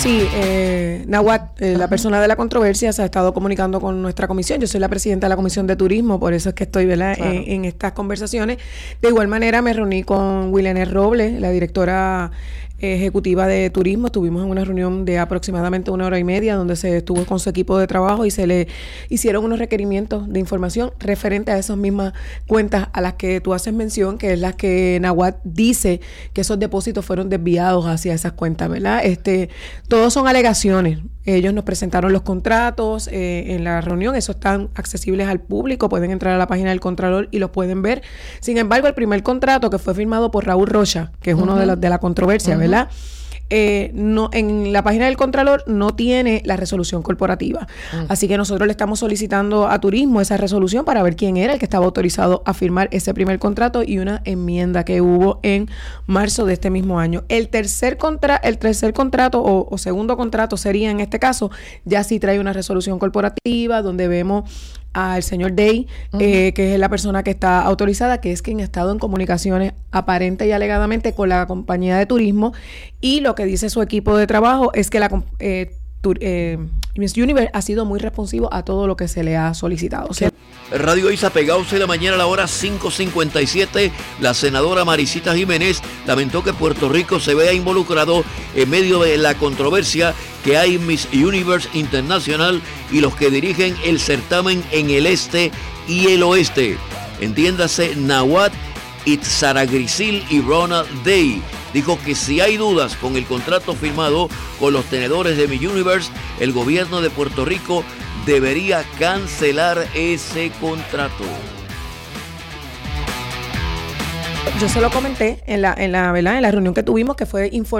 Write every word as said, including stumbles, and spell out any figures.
Sí, eh, Nahuatl, eh, la persona de la controversia, se ha estado comunicando con nuestra comisión. Yo soy la presidenta de la Comisión de Turismo, por eso es que estoy, ¿verdad?, Claro. en, en estas conversaciones. De igual manera, me reuní con Wilene Robles, la directora ejecutiva de turismo. Estuvimos en una reunión de aproximadamente una hora y media donde se estuvo con su equipo de trabajo y se le hicieron unos requerimientos de información referente a esas mismas cuentas a las que tú haces mención, que es las que Nahuatl dice que esos depósitos fueron desviados hacia esas cuentas, ¿verdad? Este, todos son alegaciones. Ellos nos presentaron los contratos eh, en la reunión, esos están accesibles al público, pueden entrar a la página del Contralor y los pueden ver. Sin embargo, el primer contrato que fue firmado por Raúl Rocha, que es uh-huh. uno de los de la controversia, uh-huh. ¿verdad? Eh, no, en la página del Contralor no tiene la resolución corporativa. Uh-huh. Así que nosotros le estamos solicitando a Turismo esa resolución para ver quién era el que estaba autorizado a firmar ese primer contrato y una enmienda que hubo en marzo de este mismo año. El tercer, contra, el tercer contrato o, o segundo contrato sería en este caso, ya sí trae una resolución corporativa donde vemos al señor Day, uh-huh. eh, que es la persona que está autorizada, que es quien ha estado en comunicaciones aparente y alegadamente con la compañía de turismo, y lo que dice su equipo de trabajo es que la eh, tur, eh, Miss Universe ha sido muy responsivo a todo lo que se le ha solicitado. O sea, Radio Isa, pegados de la mañana a la hora cinco cincuenta y siete, la senadora Marisita Jiménez lamentó que Puerto Rico se vea involucrado en medio de la controversia que hay Miss Universe Internacional y los que dirigen el certamen en el este y el oeste. Entiéndase, Nahuatl, Itzaragrisil y Ronald Day. Dijo que si hay dudas con el contrato firmado con los tenedores de Miss Universe, el gobierno de Puerto Rico debería cancelar ese contrato. Yo se lo comenté en la, en la, ¿verdad?, en la reunión que tuvimos, que fue informar